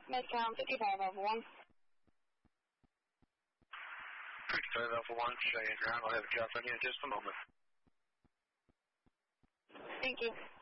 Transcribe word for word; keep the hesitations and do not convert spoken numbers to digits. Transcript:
Midtown, fifty-five Alpha one. fifty-five Alpha one, Cheyenne ground. I'll have a job on you in just a moment. Thank you.